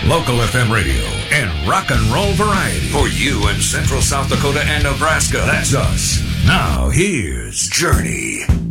Local FM radio and rock and roll variety. For you in Central South Dakota and Nebraska. That's us. Now, here's Journey.